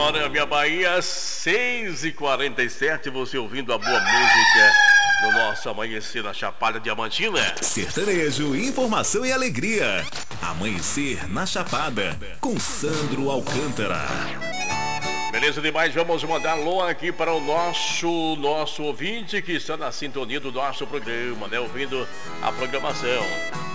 Bora, minha Bahia, 6h47, você ouvindo a boa música no nosso Amanhecer na Chapada Diamantina. Sertanejo, informação e alegria. Amanhecer na Chapada, com Sandro Alcântara. Beleza demais, vamos mandar alô aqui para o nosso ouvinte que está na sintonia do nosso programa, né? Ouvindo a programação.